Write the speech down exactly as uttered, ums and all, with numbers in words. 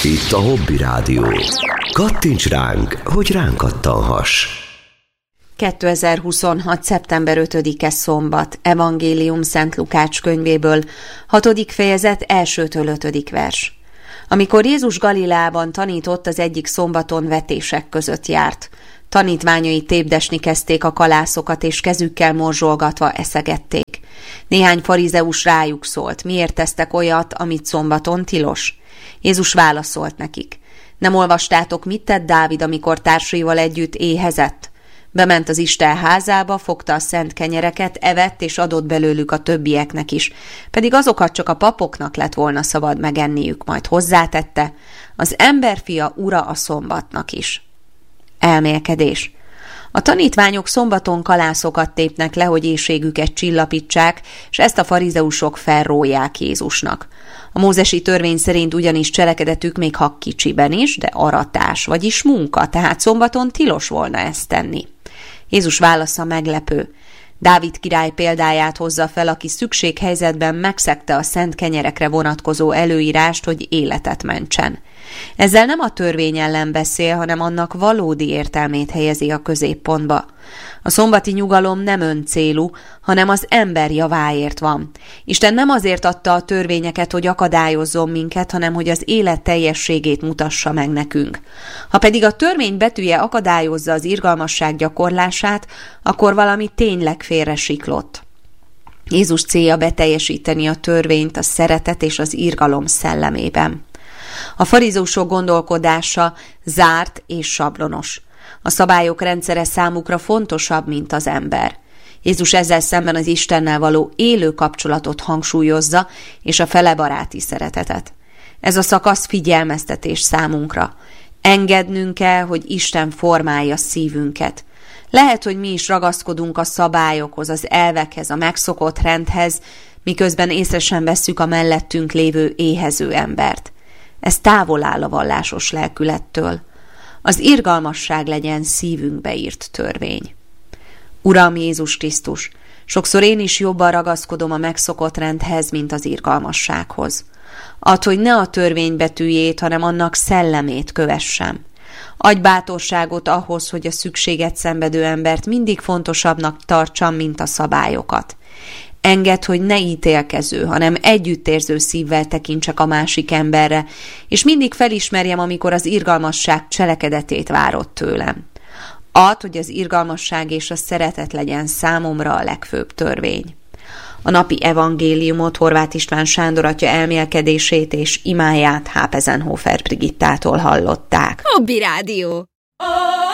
Itt a Hobby Rádió. Kattints ránk, hogy ránk kattanhass. kétezer-huszonhat. szeptember ötödike szombat. Evangélium Szent Lukács könyvéből, hatodik fejezet, elsőtől ötödik vers. Amikor Jézus Galileában tanított, az egyik szombaton vetések között járt. Tanítványai tépdesni kezdték a kalászokat, és kezükkel morzsolgatva eszegették. Néhány farizeus rájuk szólt: miért tesztek olyat, amit szombaton tilos? Jézus válaszolt nekik: nem olvastátok, mit tett Dávid, amikor társaival együtt éhezett? Bement az Isten házába, fogta a szent kenyereket, evett és adott belőlük a többieknek is, pedig azokat csak a papoknak lett volna szabad megenniük, majd hozzátette: az emberfia ura a szombatnak is. Elmélkedés. A tanítványok szombaton kalászokat tépnek le, hogy éhségüket csillapítsák, és ezt a farizeusok felróják Jézusnak. A mózesi törvény szerint ugyanis cselekedetük, még ha kicsiben is, de aratás, vagyis munka, tehát szombaton tilos volna ezt tenni. Jézus válasza meglepő. Dávid király példáját hozza fel, aki szükséghelyzetben megszegte a szent kenyerekre vonatkozó előírást, hogy életet mentsen. Ezzel nem a törvény ellen beszél, hanem annak valódi értelmét helyezi a középpontba. A szombati nyugalom nem öncélú, hanem az ember javáért van. Isten nem azért adta a törvényeket, hogy akadályozzon minket, hanem hogy az élet teljességét mutassa meg nekünk. Ha pedig a törvény betűje akadályozza az irgalmasság gyakorlását, akkor valami tényleg félresiklott. Jézus célja beteljesíteni a törvényt a szeretet és az irgalom szellemében. A farizeusok gondolkodása zárt és sablonos. A szabályok rendszere számukra fontosabb, mint az ember. Jézus ezzel szemben az Istennel való élő kapcsolatot hangsúlyozza, és a felebaráti szeretetet. Ez a szakasz figyelmeztetés számunkra. Engednünk kell, hogy Isten formálja szívünket. Lehet, hogy mi is ragaszkodunk a szabályokhoz, az elvekhez, a megszokott rendhez, miközben észre sem vesszük a mellettünk lévő éhező embert. Ez távol áll a vallásos lelkülettől. Az irgalmasság legyen szívünkbe írt törvény. Uram Jézus Krisztus, sokszor én is jobban ragaszkodom a megszokott rendhez, mint az irgalmassághoz. Add, hogy ne a törvény betűjét, hanem annak szellemét kövessem. Adj bátorságot ahhoz, hogy a szükséget szenvedő embert mindig fontosabbnak tartsam, mint a szabályokat. Engedd, hogy ne ítélkező, hanem együttérző szívvel tekintsek a másik emberre, és mindig felismerjem, amikor az irgalmasság cselekedetét várod tőlem. Add, hogy az irgalmasság és a szeretet legyen számomra a legfőbb törvény. A napi evangéliumot Horváth István Sándor atya elmélkedését és imáját Hápezenhofer Brigittától hallották. Hobby Rádió.